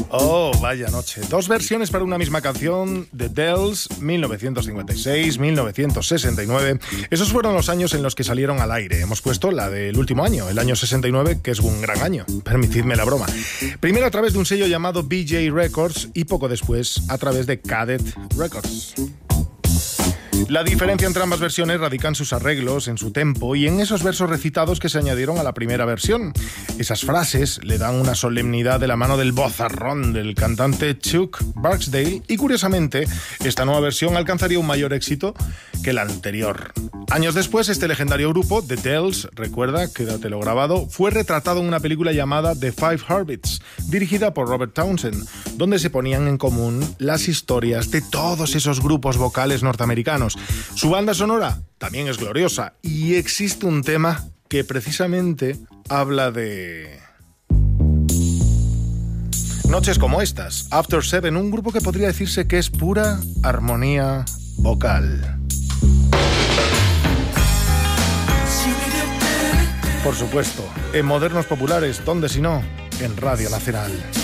Oh, vaya noche. Dos versiones para una misma canción, The Dells, 1956, 1969. Esos fueron los años en los que salieron al aire. Hemos puesto la del último año, el año 69, que es un gran año. Permitidme la broma. Primero a través de un sello llamado BJ Records y poco después a través de Cadet Records. La diferencia entre ambas versiones radica en sus arreglos, en su tempo y en esos versos recitados que se añadieron a la primera versión. Esas frases le dan una solemnidad de la mano del vozarrón del cantante Chuck Barksdale y, curiosamente, esta nueva versión alcanzaría un mayor éxito que la anterior. Años después, este legendario grupo, The Dells, recuerda, quédatelo grabado, fue retratado en una película llamada The Five Heartbeats, dirigida por Robert Townsend, donde se ponían en común las historias de todos esos grupos vocales norteamericanos. Su banda sonora también es gloriosa y existe un tema que precisamente habla de noches como estas. After Seven, un grupo que podría decirse que es pura armonía vocal. Por supuesto, en Modernos Populares, ¿dónde si no? En Radio Nacional.